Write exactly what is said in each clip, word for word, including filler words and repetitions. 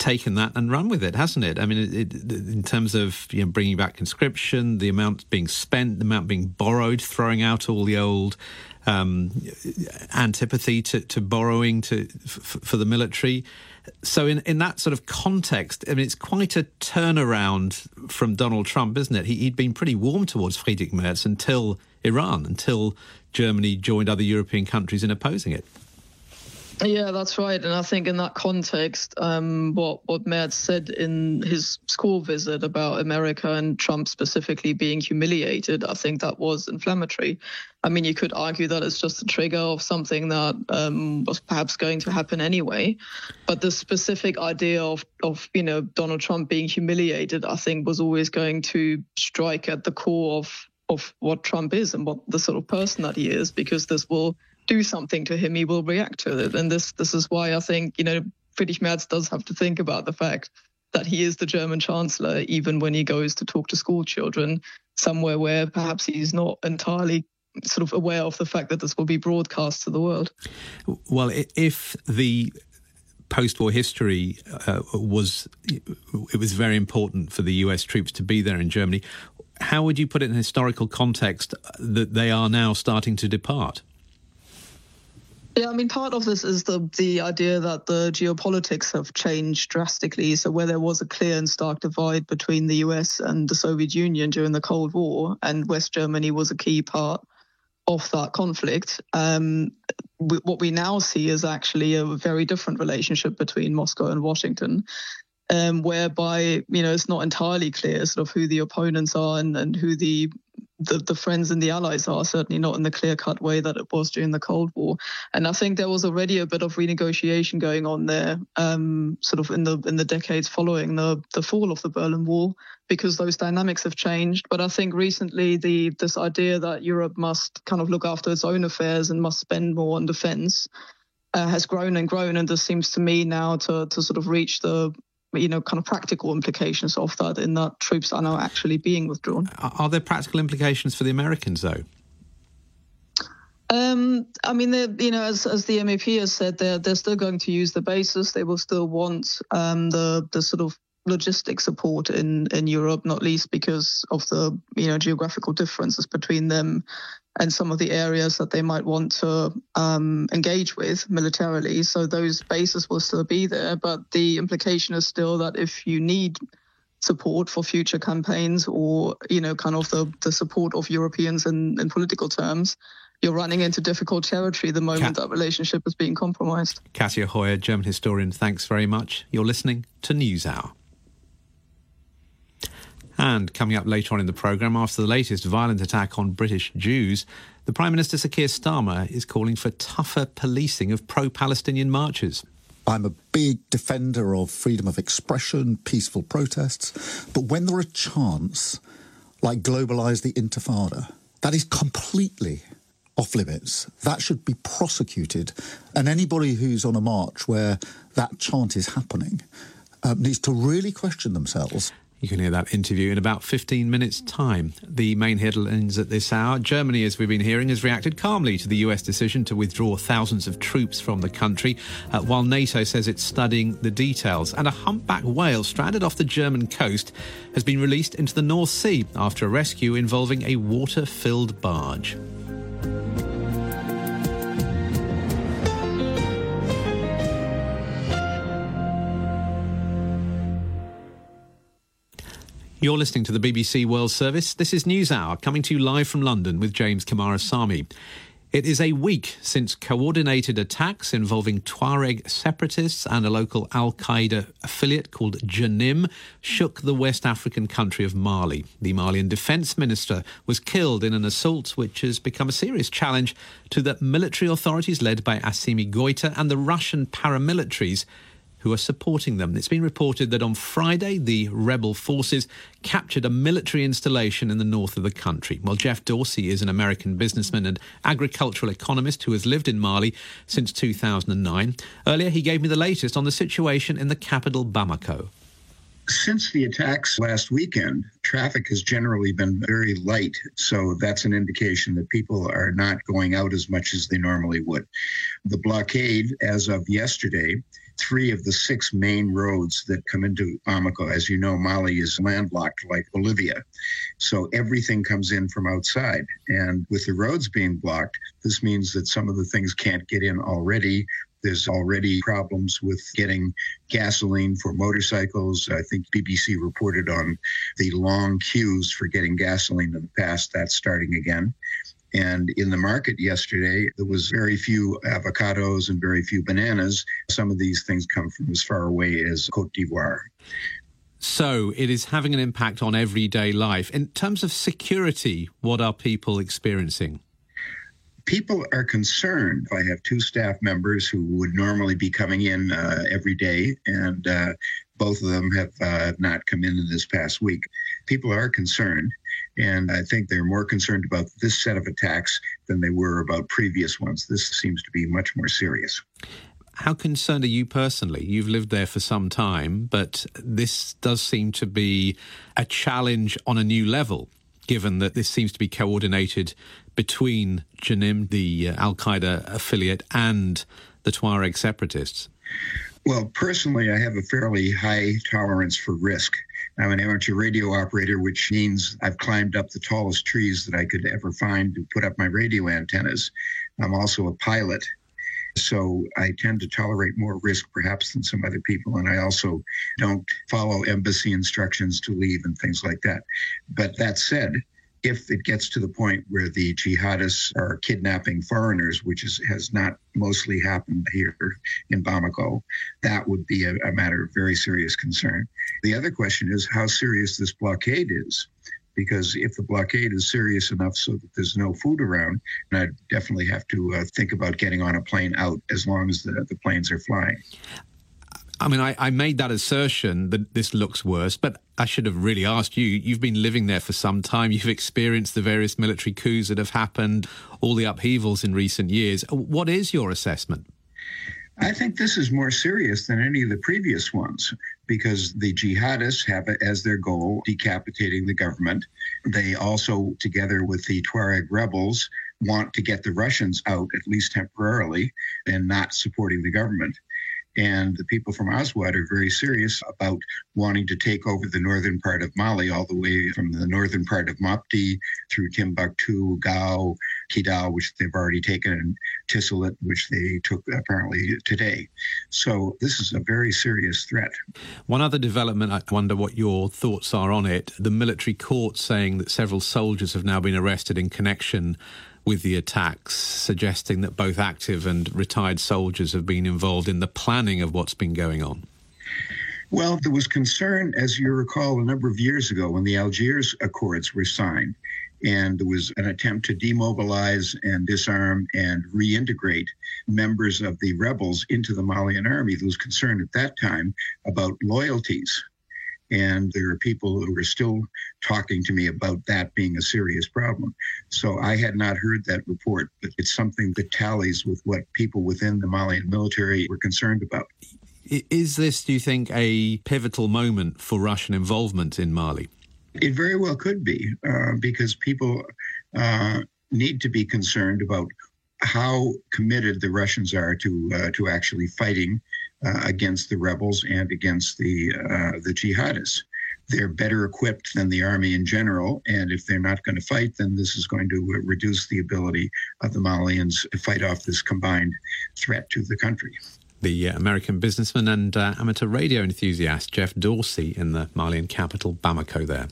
taken that and run with it, hasn't it? I mean, it, it, in terms of you know, bringing back conscription, the amount being spent, the amount being borrowed, throwing out all the old um, antipathy to, to borrowing to f- for the military. So in, in that sort of context, I mean, it's quite a turnaround from Donald Trump, isn't it? He, he'd been pretty warm towards Friedrich Merz until Iran, until Germany joined other European countries in opposing it. Yeah, that's right. And I think in that context, um, what, what Merz said in his school visit about America and Trump specifically being humiliated, I think that was inflammatory. I mean, you could argue that it's just a trigger of something that um, was perhaps going to happen anyway. But the specific idea of, of, you know, Donald Trump being humiliated, I think was always going to strike at the core of, of what Trump is and what the sort of person that he is, because this will do something to him, he will react to it. And this this is why I think, you know, Friedrich Merz does have to think about the fact that he is the German Chancellor, even when he goes to talk to school children somewhere where perhaps he's not entirely sort of aware of the fact that this will be broadcast to the world. Well, if the post-war history uh, was, it was very important for the U S troops to be there in Germany, how would you put it in historical context that they are now starting to depart? Yeah, I mean, part of this is the the idea that the geopolitics have changed drastically. So where there was a clear and stark divide between the U S and the Soviet Union during the Cold War, and West Germany was a key part of that conflict, um, w- what we now see is actually a very different relationship between Moscow and Washington, um, whereby, you know, it's not entirely clear sort of who the opponents are and, and who the The, the friends and the allies are, certainly not in the clear-cut way that it was during the Cold War. And I think there was already a bit of renegotiation going on there, um, sort of in the in the decades following the, the fall of the Berlin Wall, because those dynamics have changed. But I think recently the this idea that Europe must kind of look after its own affairs and must spend more on defence uh, has grown and grown, and this seems to me now to to sort of reach the you know, kind of practical implications of that, in that troops are now actually being withdrawn. Are there practical implications for the Americans, though? Um, I mean, you know, as as the M A P has said, they're they're still going to use the bases. They will still want um, the the sort of logistic support in in Europe, not least because of the you know geographical differences between them and some of the areas that they might want to um, engage with militarily. So those bases will still be there, but the implication is still that if you need support for future campaigns, or, you know, kind of the, the support of Europeans in, in political terms, you're running into difficult territory the moment Kat- that relationship is being compromised. Katia Hoyer, German historian, thanks very much. You're listening to NewsHour. And coming up later on in the programme, after the latest violent attack on British Jews, the Prime Minister, Sir Keir Starmer, is calling for tougher policing of pro-Palestinian marches. I'm a big defender of freedom of expression, peaceful protests, but when there are chants like globalise the Intifada, that is completely off limits. That should be prosecuted, and anybody who's on a march where that chant is happening uh, needs to really question themselves. You can hear that interview in about fifteen minutes' time. The main headlines at this hour. Germany, as we've been hearing, has reacted calmly to the U S decision to withdraw thousands of troops from the country, uh, while NATO says it's studying the details. And a humpback whale stranded off the German coast has been released into the North Sea after a rescue involving a water-filled barge. You're listening to the B B C World Service. This is NewsHour, coming to you live from London with James Kamarasamy. It is a week since coordinated attacks involving Tuareg separatists and a local Al-Qaeda affiliate called Janim shook the West African country of Mali. The Malian defence minister was killed in an assault which has become a serious challenge to the military authorities led by Assimi Goïta and the Russian paramilitaries who are supporting them. It's been reported that on Friday, the rebel forces captured a military installation in the north of the country. Well, Jeff Dorsey is an American businessman and agricultural economist who has lived in Mali since two thousand nine. Earlier, he gave me the latest on the situation in the capital, Bamako. Since the attacks last weekend, traffic has generally been very light, so that's an indication that people are not going out as much as they normally would. The blockade, as of yesterday, three of the six main roads that come into Bamako. As you know, Mali is landlocked like Bolivia. So everything comes in from outside. And with the roads being blocked, this means that some of the things can't get in already. There's already problems with getting gasoline for motorcycles. I think B B C reported on the long queues for getting gasoline in the past. That's starting again. And in the market yesterday, there was very few avocados and very few bananas. Some of these things come from as far away as Côte d'Ivoire. So it is having an impact on everyday life. In terms of security, what are people experiencing? People are concerned. I have two staff members who would normally be coming in uh, every day, and uh, both of them have uh, not come in in this past week. People are concerned, and I think they're more concerned about this set of attacks than they were about previous ones. This seems to be much more serious. How concerned are you personally? You've lived there for some time, but this does seem to be a challenge on a new level, given that this seems to be coordinated between Janim, the uh, al-Qaeda affiliate, and the Tuareg separatists. Well, personally, I have a fairly high tolerance for risk. I'm an amateur radio operator, which means I've climbed up the tallest trees that I could ever find to put up my radio antennas. I'm also a pilot, so I tend to tolerate more risk perhaps than some other people, and I also don't follow embassy instructions to leave and things like that. But that said, if it gets to the point where the jihadists are kidnapping foreigners, which is, has not mostly happened here in Bamako, that would be a, a matter of very serious concern. The other question is how serious this blockade is, because if the blockade is serious enough so that there's no food around, then I'd definitely have to uh, think about getting on a plane out as long as the, the planes are flying. I mean, I, I made that assertion that this looks worse, but I should have really asked you. You've been living there for some time. You've experienced the various military coups that have happened, all the upheavals in recent years. What is your assessment? I think this is more serious than any of the previous ones because the jihadists have it as their goal, decapitating the government. They also, together with the Tuareg rebels, want to get the Russians out, at least temporarily, and not supporting the government. And the people from Aswad are very serious about wanting to take over the northern part of Mali, all the way from the northern part of Mopti through Timbuktu, Gao, Kidal, which they've already taken, and Tisalit, which they took apparently today. So this is a very serious threat. One other development, I wonder what your thoughts are on it. The military court saying that several soldiers have now been arrested in connection with the attacks, suggesting that both active and retired soldiers have been involved in the planning of what's been going on. Well, there was concern, as you recall, a number of years ago when the Algiers Accords were signed, and there was an attempt to demobilize and disarm and reintegrate members of the rebels into the Malian army. There was concern at that time about loyalties. And there are people who are still talking to me about that being a serious problem. So I had not heard that report, but it's something that tallies with what people within the Malian military were concerned about. Is this, do you think, a pivotal moment for Russian involvement in Mali? It very well could be, uh, because people uh, need to be concerned about how committed the Russians are to uh, to actually fighting uh, against the rebels and against the uh, the jihadists. They're better equipped than the army in general, and if they're not going to fight, then this is going to reduce the ability of the Malians to fight off this combined threat to the country. The uh, American businessman and uh, amateur radio enthusiast Jeff Dorsey in the Malian capital, Bamako there.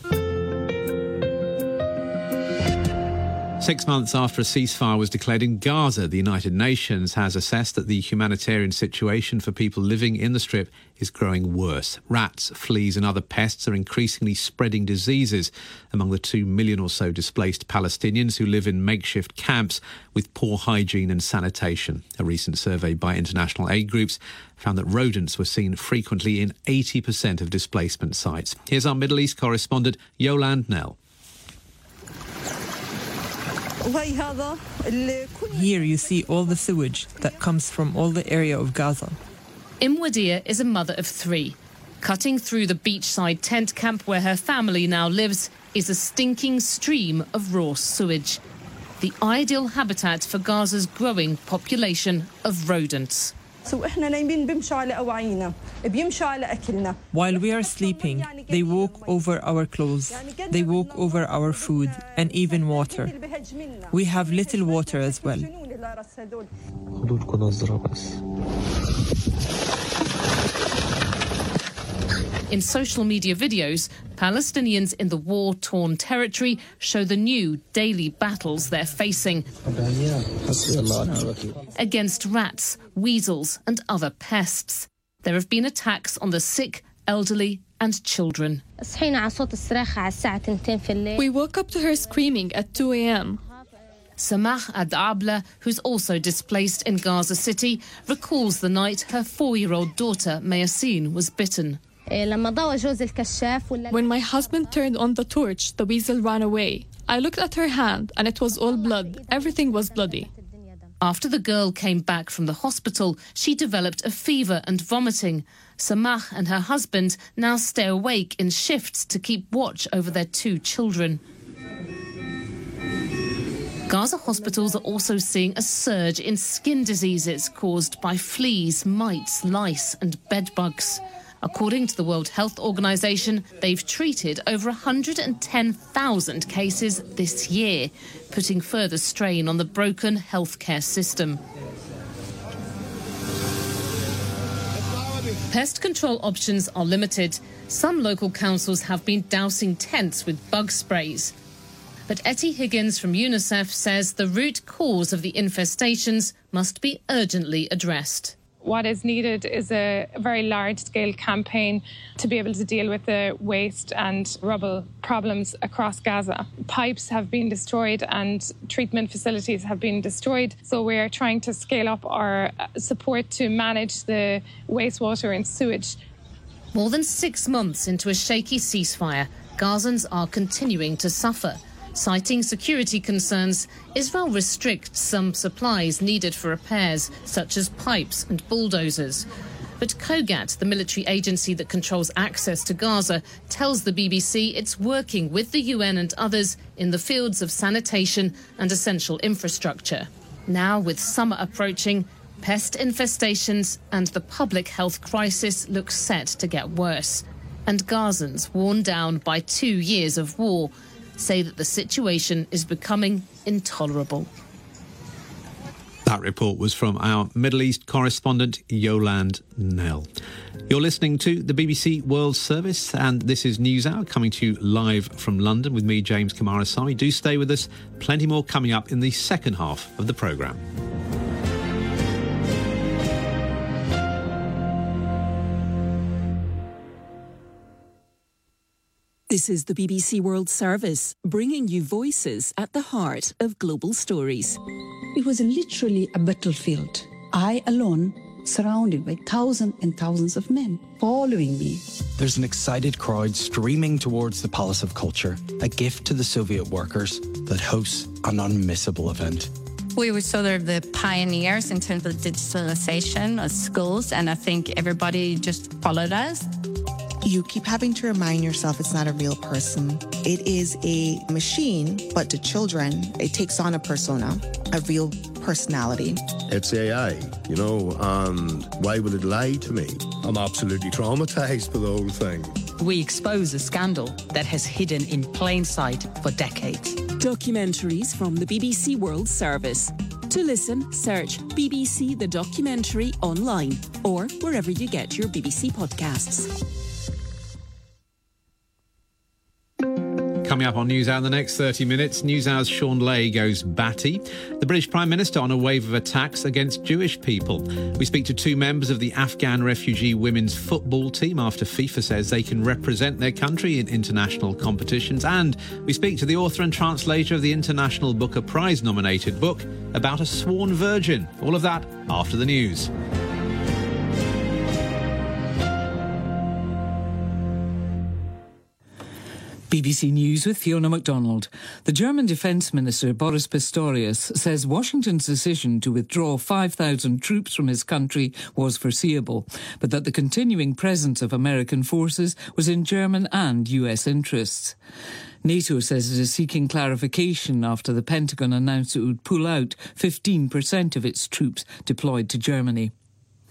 Six months after a ceasefire was declared in Gaza, the United Nations has assessed that the humanitarian situation for people living in the Strip is growing worse. Rats, fleas and other pests are increasingly spreading diseases among the two million or so displaced Palestinians who live in makeshift camps with poor hygiene and sanitation. A recent survey by international aid groups found that rodents were seen frequently in eighty percent of displacement sites. Here's our Middle East correspondent, Yolande Knell. Here you see all the sewage that comes from all the area of Gaza. Imwadia is a mother of three. Cutting through the beachside tent camp where her family now lives is a stinking stream of raw sewage. The ideal habitat for Gaza's growing population of rodents. While we are sleeping, they walk over our clothes, they walk over our food and even water. We have little water as well. In social media videos, Palestinians in the war-torn territory show the new daily battles they're facing against rats, weasels and other pests. There have been attacks on the sick, elderly and children. We woke up to her screaming at two a.m. Samah Ad-Abla, who's also displaced in Gaza City, recalls the night her four-year-old daughter, Mayaseen, was bitten. When my husband turned on the torch, the weasel ran away. I looked at her hand and it was all blood. Everything was bloody. After the girl came back from the hospital, she developed a fever and vomiting. Samah and her husband now stay awake in shifts to keep watch over their two children. Gaza hospitals are also seeing a surge in skin diseases caused by fleas, mites, lice and bedbugs. According to the World Health Organization, they've treated over one hundred ten thousand cases this year, putting further strain on the broken healthcare system. Pest control options are limited. Some local councils have been dousing tents with bug sprays. But Etty Higgins from UNICEF says the root cause of the infestations must be urgently addressed. What is needed is a very large-scale campaign to be able to deal with the waste and rubble problems across Gaza. Pipes have been destroyed and treatment facilities have been destroyed, so we're trying to scale up our support to manage the wastewater and sewage. More than six months into a shaky ceasefire, Gazans are continuing to suffer. Citing security concerns, Israel restricts some supplies needed for repairs, such as pipes and bulldozers. But COGAT, the military agency that controls access to Gaza, tells the B B C it's working with the U N and others in the fields of sanitation and essential infrastructure. Now, with summer approaching, pest infestations and the public health crisis look set to get worse. And Gazans, worn down by two years of war, say that the situation is becoming intolerable. That report was from our Middle East correspondent, Yolande Knell. You're listening to the B B C World Service, and this is NewsHour, coming to you live from London with me, James Coomarasamy. Do stay with us. Plenty more coming up in the second half of the programme. This is the B B C World Service, bringing you voices at the heart of global stories. It was literally a battlefield. I alone, surrounded by thousands and thousands of men following me. There's an excited crowd streaming towards the Palace of Culture, a gift to the Soviet workers that hosts an unmissable event. We were sort of the pioneers in terms of digitalization of schools, and I think everybody just followed us. You keep having to remind yourself it's not a real person. It is a machine, but to children, it takes on a persona, a real personality. It's A I, you know, and why would it lie to me? I'm absolutely traumatized by the whole thing. We expose a scandal that has hidden in plain sight for decades. Documentaries from the B B C World Service. To listen, search B B C The Documentary online or wherever you get your B B C podcasts. Coming up on NewsHour in the next thirty minutes, NewsHour's Sean Ley goes batty. The British Prime Minister on a wave of attacks against Jewish people. We speak to two members of the Afghan refugee women's football team after FIFA says they can represent their country in international competitions. And we speak to the author and translator of the International Booker Prize-nominated book about a sworn virgin. All of that after the news. B B C News with Fiona MacDonald. The German Defence Minister Boris Pistorius says Washington's decision to withdraw five thousand troops from his country was foreseeable, but that the continuing presence of American forces was in German and U S interests. NATO says it is seeking clarification after the Pentagon announced it would pull out fifteen percent of its troops deployed to Germany.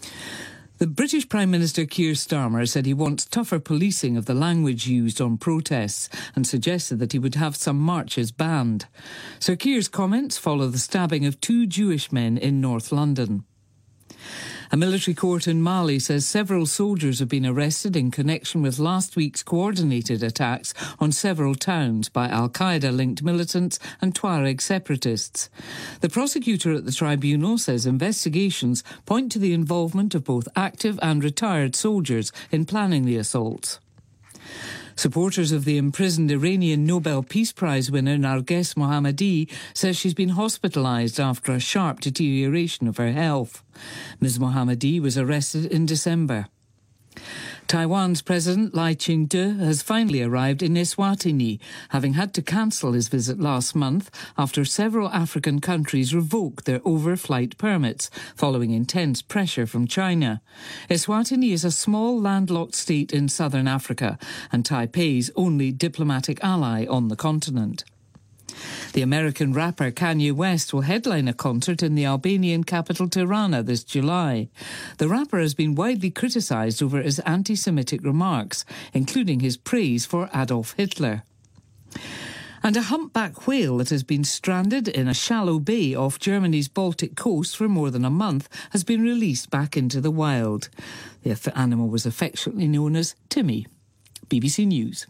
The British Prime Minister Keir Starmer said he wants tougher policing of the language used on protests and suggested that he would have some marches banned. Sir Keir's comments follow the stabbing of two Jewish men in North London. A military court in Mali says several soldiers have been arrested in connection with last week's coordinated attacks on several towns by Al-Qaeda-linked militants and Tuareg separatists. The prosecutor at the tribunal says investigations point to the involvement of both active and retired soldiers in planning the assaults. Supporters of the imprisoned Iranian Nobel Peace Prize winner Narges Mohammadi says she's been hospitalised after a sharp deterioration of her health. Miz Mohammadi was arrested in December. Taiwan's President Lai Ching-te has finally arrived in Eswatini, having had to cancel his visit last month after several African countries revoked their overflight permits following intense pressure from China. Eswatini is a small landlocked state in southern Africa and Taipei's only diplomatic ally on the continent. The American rapper Kanye West will headline a concert in the Albanian capital Tirana this July. The rapper has been widely criticised over his anti-Semitic remarks, including his praise for Adolf Hitler. And a humpback whale that has been stranded in a shallow bay off Germany's Baltic coast for more than a month has been released back into the wild. The animal was affectionately known as Timmy. B B C News.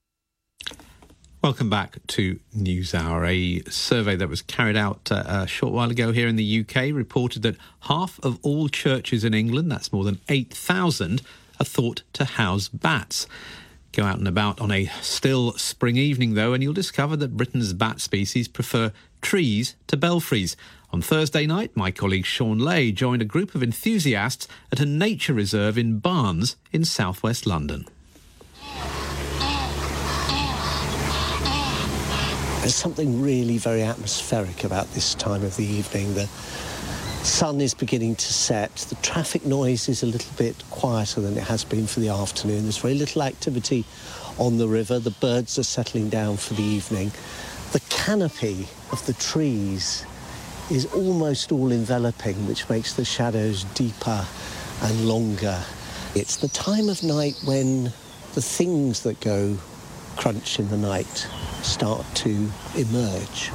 Welcome back to NewsHour. A survey that was carried out uh, a short while ago here in the U K reported that half of all churches in England, that's more than eight thousand, are thought to house bats. Go out and about on a still spring evening, though, and you'll discover that Britain's bat species prefer trees to belfries. On Thursday night, my colleague Sean Lay joined a group of enthusiasts at a nature reserve in Barnes in southwest London. There's something really very atmospheric about this time of the evening. The sun is beginning to set. The traffic noise is a little bit quieter than it has been for the afternoon. There's very little activity on the river. The birds are settling down for the evening. The canopy of the trees is almost all enveloping, which makes the shadows deeper and longer. It's the time of night when the things that go crunch in the night start to emerge.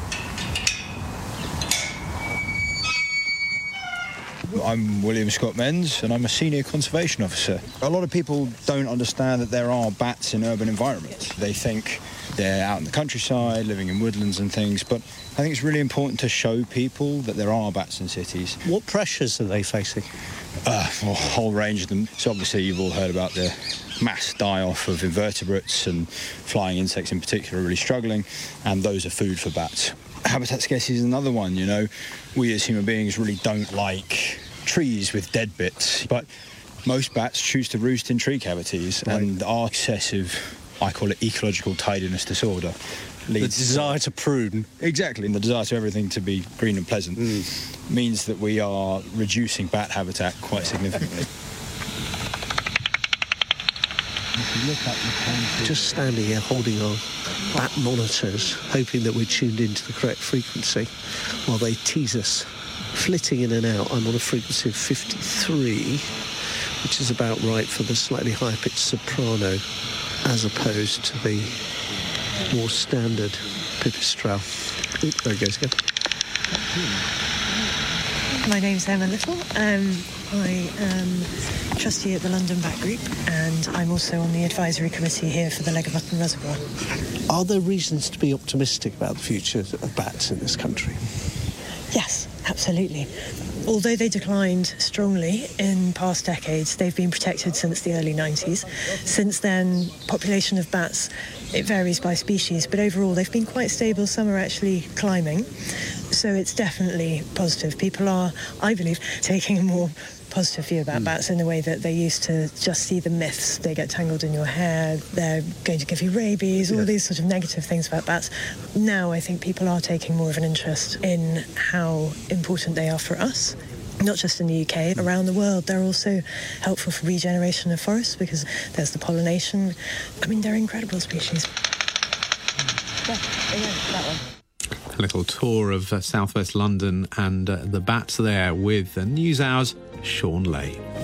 I'm William Scott Menz and I'm a senior conservation officer. A lot of people don't understand that there are bats in urban environments. They think they're out in the countryside, living in woodlands and things, but I think it's really important to show people that there are bats in cities. What pressures are they facing? Uh, well, a whole range of them. So obviously you've all heard about the mass die-off of invertebrates, and flying insects in particular are really struggling, and those are food for bats. Habitat scarcity is another one, you know. We as human beings really don't like trees with dead bits, but most bats choose to roost in tree cavities, right. And our excessive, I call it ecological tidiness disorder, leads the desire to prune. Exactly, and the desire to everything to be green and pleasant mm. means that we are reducing bat habitat quite significantly. Just standing here holding our bat monitors, hoping that we're tuned into the correct frequency while they tease us, flitting in and out. I'm on a frequency of fifty-three, which is about right for the slightly higher pitched soprano, as opposed to the more standard pipistrelle. Oop, there it goes again. My name's Emma Little. Um, I am trustee at the London Bat Group, and I'm also on the advisory committee here for the Leg of Mutton Reservoir. Are there reasons to be optimistic about the future of bats in this country? Yes, absolutely. Although they declined strongly in past decades, they've been protected since the early nineties. Since then, population of bats, it varies by species, but overall they've been quite stable. Some are actually climbing. So it's definitely positive. People are, I believe, taking a more positive view about mm. bats in the way that they used to just see the myths. They get tangled in your hair, they're going to give you rabies, all yeah. these sort of negative things about bats. Now I think people are taking more of an interest in how important they are for us. Not just in the U K, around the world. They're also helpful for regeneration of forests because there's the pollination. I mean, they're incredible species. Yeah, yeah, that one. A little tour of uh, southwest London and uh, the bats there with uh, NewsHour's Sean Lay.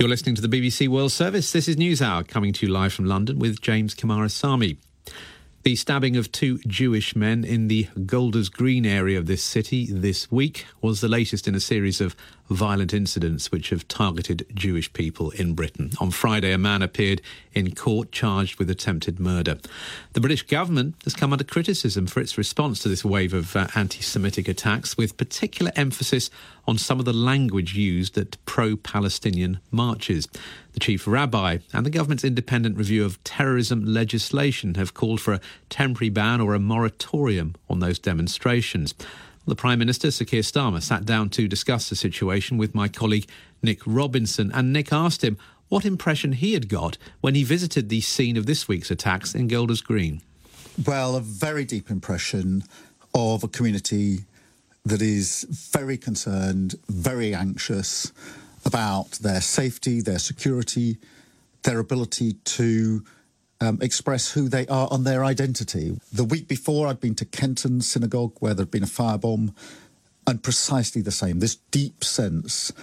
You're listening to the B B C World Service. This is NewsHour, coming to you live from London with James Coomarasamy. The stabbing of two Jewish men in the Golders Green area of this city this week was the latest in a series of violent incidents which have targeted Jewish people in Britain. On Friday, a man appeared in court charged with attempted murder. The British government has come under criticism for its response to this wave of uh, anti-Semitic attacks, with particular emphasis on some of the language used at pro-Palestinian marches. The chief rabbi and the government's independent review of terrorism legislation have called for a temporary ban or a moratorium on those demonstrations. The Prime Minister, Sir Keir Starmer, sat down to discuss the situation with my colleague Nick Robinson, and Nick asked him what impression he had got when he visited the scene of this week's attacks in Golders Green. Well, a very deep impression of a community that is very concerned, very anxious about their safety, their security, their ability to um, express who they are and their identity. The week before, I'd been to Kenton Synagogue, where there'd been a firebomb, and precisely the same, this deep sense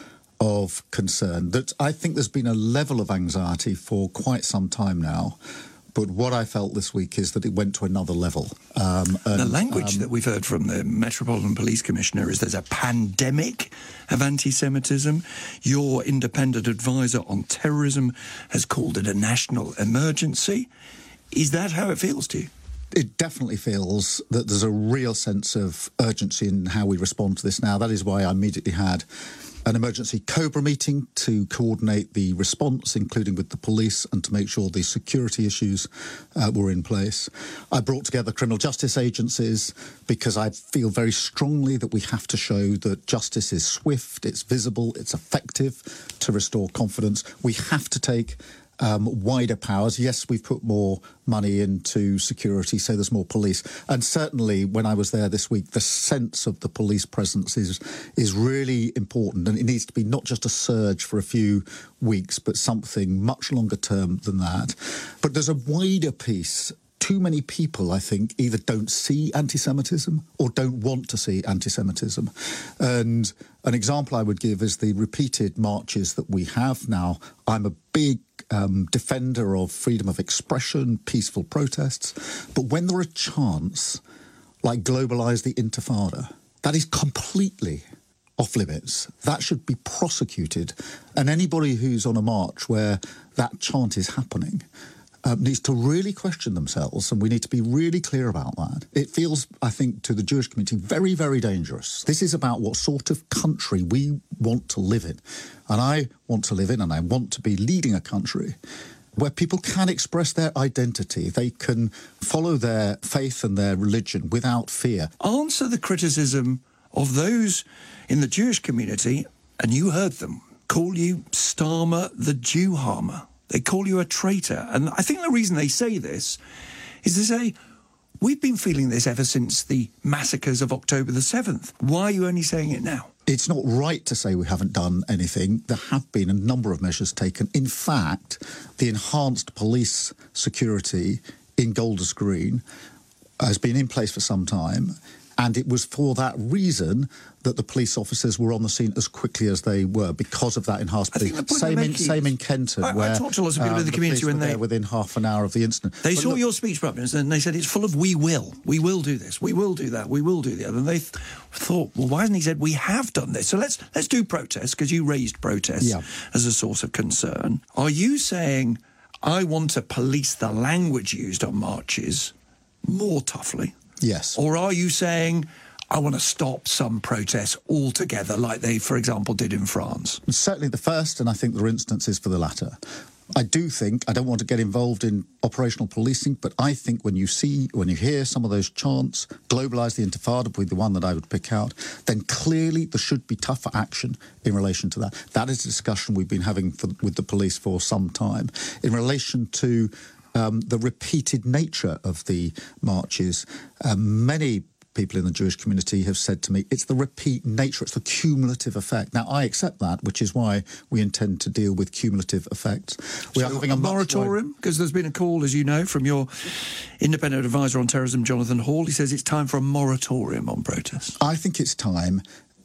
of concern that I think there's been a level of anxiety for quite some time now. But what I felt this week is that it went to another level. Um, and, the language um, that we've heard from the Metropolitan Police Commissioner is there's a pandemic of anti-Semitism. Your independent advisor on terrorism has called it a national emergency. Is that how it feels to you? It definitely feels that there's a real sense of urgency in how we respond to this now. That is why I immediately had an emergency COBRA meeting to coordinate the response, including with the police, and to make sure the security issues uh, were in place. I brought together criminal justice agencies because I feel very strongly that we have to show that justice is swift, it's visible, it's effective to restore confidence. We have to take Um, wider powers. Yes, we've put more money into security, so there's more police. And certainly when I was there this week, the sense of the police presence is is really important. And it needs to be not just a surge for a few weeks, but something much longer term than that. But there's a wider piece. Too many people, I think, either don't see anti-Semitism or don't want to see anti-Semitism. And an example I would give is the repeated marches that we have now. I'm a big um, defender of freedom of expression, peaceful protests. But when there are chants like globalise the Intifada, that is completely off limits. That should be prosecuted. And anybody who's on a march where that chant is happening Um, needs to really question themselves, and we need to be really clear about that. It feels, I think, to the Jewish community very, very dangerous. This is about what sort of country we want to live in. And I want to live in, and I want to be leading a country where people can express their identity. They can follow their faith and their religion without fear. Answer the criticism of those in the Jewish community, and you heard them, call you Starmer the Jew harmer. They call you a traitor. And I think the reason they say this is to say, we've been feeling this ever since the massacres of October the seventh. Why are you only saying it now? It's not right to say we haven't done anything. There have been a number of measures taken. In fact, the enhanced police security in Golders Green has been in place for some time. And it was for that reason that the police officers were on the scene as quickly as they were, because of that enhanced police. Same in, same in Kenton, I, where I talked to lots of people um, in the community the when they were there within half an hour of the incident. They but saw look, your speech, Prime Minister, and they said it's full of "we will, we will do this, we will do that, we will do the other." And they th- thought, well, why hasn't he said we have done this? So let's let's do protests, because you raised protests yeah. as a source of concern. Are you saying I want to police the language used on marches more toughly? Yes. Or are you saying I want to stop some protests altogether, like they, for example, did in France? Certainly the first, and I think there are instances for the latter. I do think, I don't want to get involved in operational policing, but I think when you see, when you hear some of those chants, globalise the Intifada would be the one that I would pick out, then clearly there should be tougher action in relation to that. That is a discussion we've been having for, with the police for some time. In relation to um, the repeated nature of the marches, uh, many people in the Jewish community have said to me, it's the repeat nature, it's the cumulative effect. Now, I accept that, which is why we intend to deal with cumulative effects. We so are having a, a moratorium, because there's been a call, as you know, from your independent advisor on terrorism, Jonathan Hall. He says it's time for a moratorium on protests. I think it's time.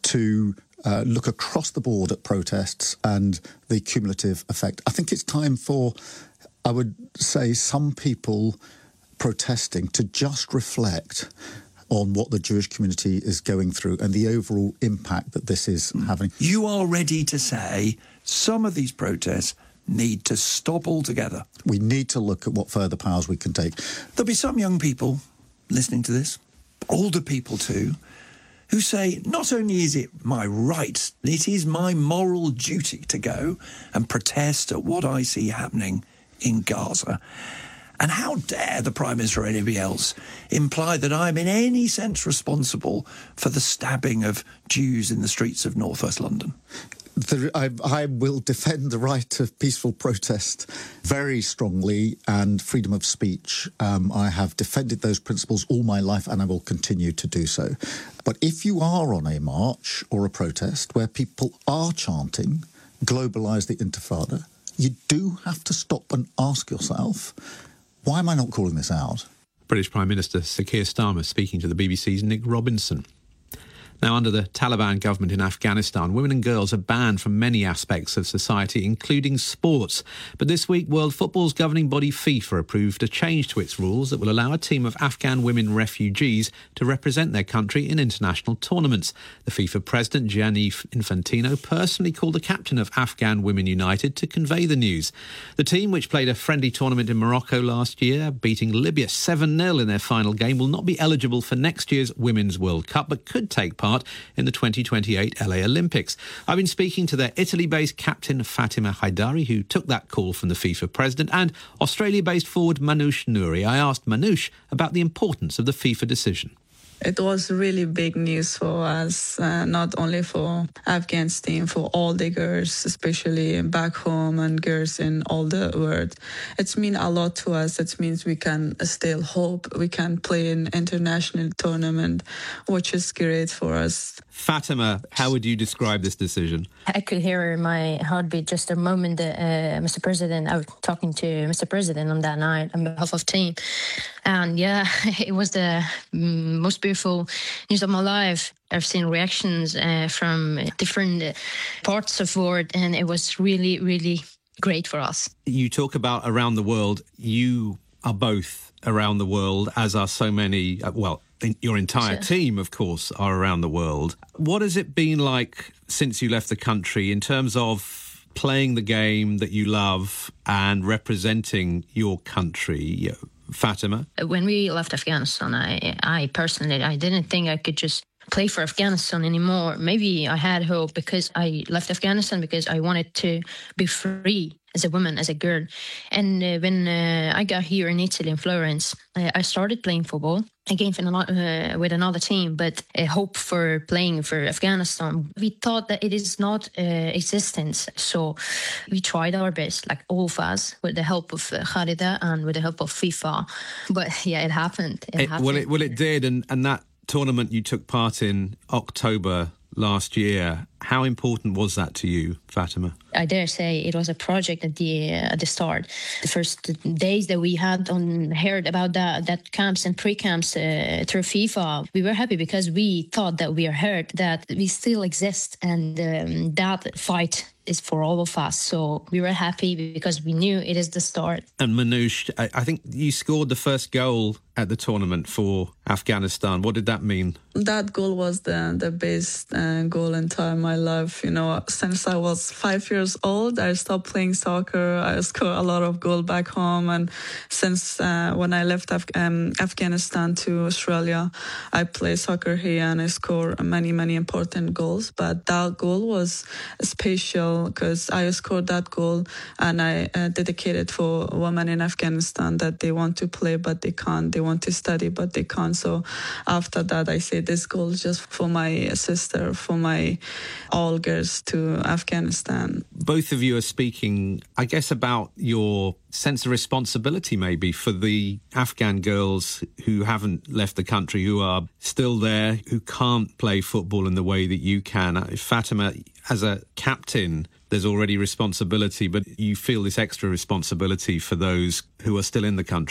to uh, look across the board at protests and the cumulative effect. I think it's time for, I would say, some people protesting to just reflect on what the Jewish community is going through and the overall impact that this is having. You are ready to say some of these protests need to stop altogether. We need to look at what further powers we can take. There'll be some young people listening to this, older people too, who say, not only is it my right, it is my moral duty to go and protest at what I see happening in Gaza. And how dare the Prime Minister or anybody else imply that I'm in any sense responsible for the stabbing of Jews in the streets of North West London? The, I, I will defend the right of peaceful protest very strongly, and freedom of speech. Um, I have defended those principles all my life, and I will continue to do so. But if you are on a march or a protest where people are chanting, globalise the Intifada, you do have to stop and ask yourself, why am I not calling this out? British Prime Minister Sir Keir Starmer speaking to the B B C's Nick Robinson. Now, under the Taliban government in Afghanistan, women and girls are banned from many aspects of society, including sports. But this week, World Football's governing body FIFA approved a change to its rules that will allow a team of Afghan women refugees to represent their country in international tournaments. The FIFA president, Gianni Infantino, personally called the captain of Afghan Women United to convey the news. The team, which played a friendly tournament in Morocco last year, beating Libya seven nil in their final game, will not be eligible for next year's Women's World Cup, but could take part in the twenty twenty-eight L A Olympics. I've been speaking to their Italy-based captain Fatima Haidari, who took that call from the FIFA president, and Australia-based forward Manoush Nouri. I asked Manoush about the importance of the FIFA decision. It was really big news for us, uh, not only for Afghan's team, for all the girls, especially back home and girls in all the world. It means a lot to us. It means we can still hope we can play in international tournament, which is great for us. Fatima, how would you describe this decision? I could hear my heartbeat just a moment. Uh, Mister President, I was talking to Mister President on that night on behalf of team. And yeah, it was the most beautiful news of my life. I've seen reactions uh, from different parts of the world, and it was really, really great for us. You talk about around the world. You are both around the world, as are so many, uh, well, your entire Sure. team, of course, are around the world. What has it been like since you left the country in terms of playing the game that you love and representing your country? Fatima? When we left Afghanistan, I, I personally, I didn't think I could just play for Afghanistan anymore. Maybe I had hope because I left Afghanistan because I wanted to be free as a woman, as a girl. And uh, when uh, I got here in Italy, in Florence, I, I started playing football. Again, for another, uh, with another team, but a hope for playing for Afghanistan. We thought that it is not uh, existence, so we tried our best, like all of us, with the help of uh, Khalida and with the help of FIFA. But yeah, it happened. It It, happened. well, it, well, it did, and, and that tournament you took part in October last year, how important was that to you, Fatima? I dare say it was a project at the uh, at the start. The first days that we had on heard about that that camps and pre-camps uh, through FIFA, we were happy because we thought that we are heard, that we still exist, and um, that fight is for all of us. So we were happy because we knew it is the start. And Manoush, I, I think you scored the first goal at the tournament for Afghanistan. What did that mean? That goal was the the best uh, goal in time my life. You know, since I was five years old, I stopped playing soccer. I scored a lot of goals back home, and since uh, when I left Af- um, Afghanistan to Australia, I play soccer here and I score many many important goals. But that goal was special because I scored that goal and I uh, dedicated for women in Afghanistan that they want to play but they can't. They want to study but they can't. So after that, I say this goal is just for my sister, for my all girls to Afghanistan. Both of you are speaking, I guess, about your sense of responsibility maybe for the Afghan girls who haven't left the country, who are still there, who can't play football in the way that you can. Fatima, as a captain, there's already responsibility, but you feel this extra responsibility for those who are still in the country.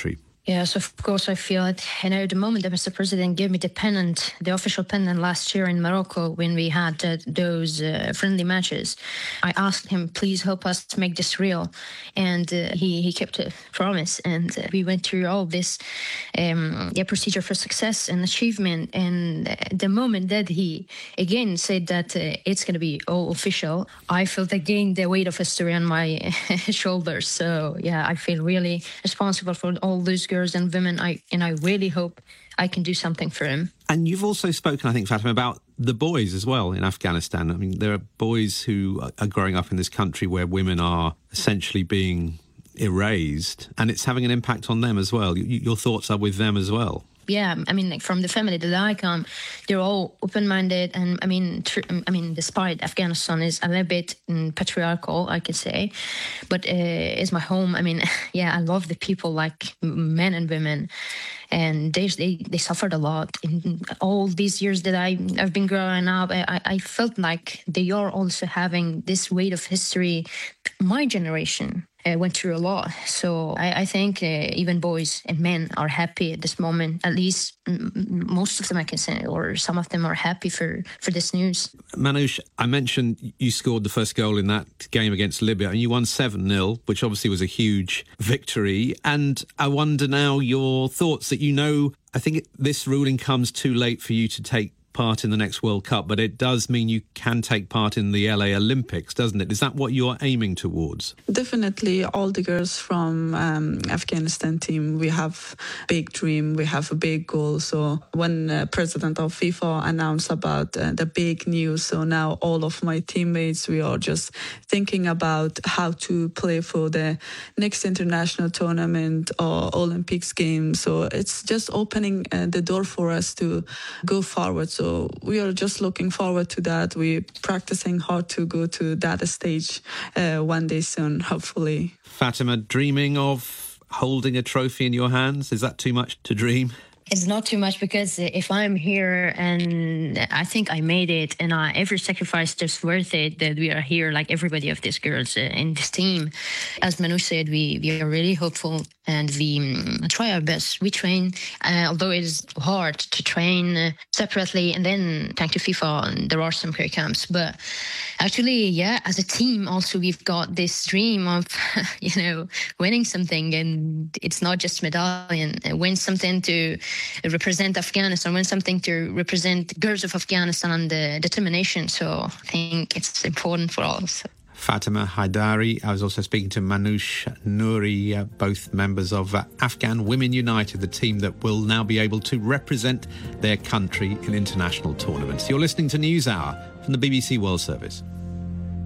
Yes, of course I feel it. You know, the moment that Mister President gave me the pennant, the official pennant last year in Morocco when we had uh, those uh, friendly matches, I asked him, please help us to make this real. And uh, he, he kept a promise. And uh, we went through all this um, yeah, procedure for success and achievement. And uh, the moment that he again said that uh, it's going to be all official, I felt again the weight of history on my shoulders. So, yeah, I feel really responsible for all those girls and women, I and I really hope I can do something for them. And you've also spoken, I think, Fatima, about the boys as well in Afghanistan. I mean, there are boys who are growing up in this country where women are essentially being erased, and it's having an impact on them as well. Your thoughts are with them as well. Yeah, I mean, like from the family that I come, they're all open-minded, and I mean, tr- I mean, despite Afghanistan is a little bit mm, patriarchal, I could say, but uh, it's my home. I mean, yeah, I love the people, like men and women, and they they, they suffered a lot in all these years that I I've been growing up. I, I felt like they are also having this weight of history. My generation Uh, went through a lot. So I, I think uh, even boys and men are happy at this moment. At least m- most of them, I can say, or some of them are happy for, for this news. Manoush, I mentioned you scored the first goal in that game against Libya and you won seven nil, which obviously was a huge victory. And I wonder now your thoughts that, you know, I think this ruling comes too late for you to take part in the next World Cup, but it does mean you can take part in the L A Olympics, doesn't it? Is that what you're aiming towards? Definitely, all the girls from um, Afghanistan team, we have big dream, we have a big goal. So when uh, president of FIFA announced about uh, the big news, so now all of my teammates, we are just thinking about how to play for the next international tournament or Olympics game. So it's just opening uh, the door for us to go forward. So So we are just looking forward to that. We're practicing hard to go to that stage uh, one day soon, hopefully. Fatima, dreaming of holding a trophy in your hands? Is that too much to dream? It's not too much, because if I'm here and I think I made it, and I, every sacrifice is worth it, that we are here, like everybody of these girls uh, in this team. As Manu said, we, we are really hopeful and we um, try our best. We train, uh, although it is hard to train uh, separately. And then, thanks to FIFA, there are some career camps. But actually, yeah, as a team, also, we've got this dream of, you know, winning something. And it's not just medallion. Win something to represent Afghanistan, win something to represent girls of Afghanistan and the determination. So I think it's important for all of us. Fatima Haidari. I was also speaking to Manoush Nouri, uh, both members of uh, Afghan Women United, the team that will now be able to represent their country in international tournaments. You're listening to NewsHour from the B B C World Service.